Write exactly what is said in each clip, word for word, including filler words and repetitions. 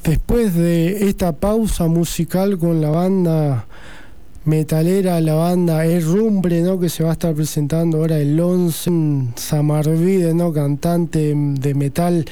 Después de esta pausa musical con la banda metalera, la banda Herrumbre, ¿no?, que se va a estar presentando ahora el once en Samarvide, ¿no?, cantante de metal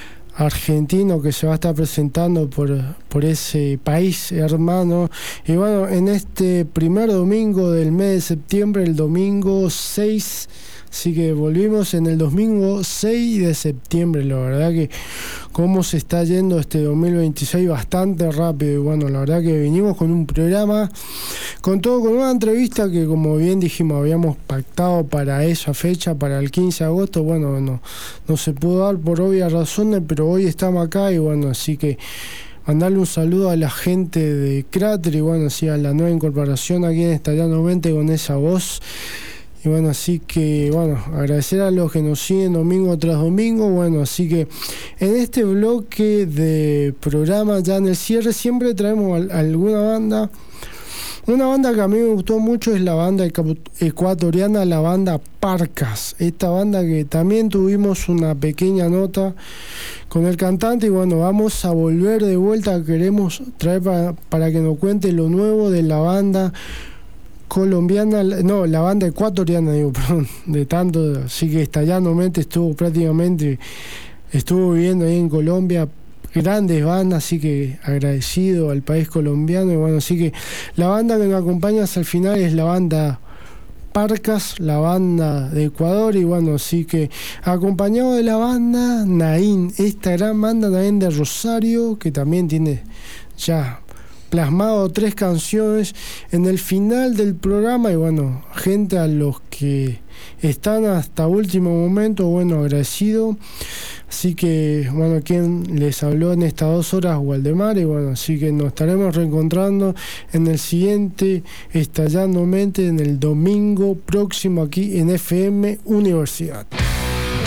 argentino que se va a estar presentando por, por ese país hermano. Y bueno, en este primer domingo del mes de septiembre, el domingo seis, así que volvimos en el domingo seis de septiembre. La verdad que cómo se está yendo este dos mil veintiséis bastante rápido. Y bueno, la verdad que venimos con un programa, con todo, con una entrevista que, como bien dijimos, habíamos pactado para esa fecha, para el quince de agosto. Bueno, no, no se pudo dar por obvias razones, pero hoy estamos acá y bueno, así que mandarle un saludo a la gente de Cráter y bueno, así a la nueva incorporación aquí en Estallando Mente con esa voz. Y bueno, así que, bueno, agradecer a los que nos siguen domingo tras domingo. Bueno, así que en este bloque de programa, ya en el cierre, siempre traemos a, a alguna banda. Una banda que a mí me gustó mucho es la banda ecuatoriana, la banda Parcas. Esta banda que también tuvimos una pequeña nota con el cantante. Y bueno, vamos a volver de vuelta. Queremos traer para, para que nos cuente lo nuevo de la banda colombiana, no, la banda ecuatoriana, digo, perdón, de tanto, así que Estallando Mente estuvo prácticamente, estuvo viviendo ahí en Colombia, grandes bandas, así que agradecido al país colombiano. Y bueno, así que la banda que nos acompaña hasta el final es la banda Parcas, la banda de Ecuador. Y bueno, así que acompañado de la banda Naín, esta gran banda también de Rosario, que también tiene ya plasmado tres canciones en el final del programa. Y bueno, gente a los que están hasta último momento, bueno, agradecido. Así que bueno, quien les habló en estas dos horas, Waldemar. Y bueno, así que nos estaremos reencontrando en el siguiente Estallando Mente, en el domingo próximo aquí en F M Universidad.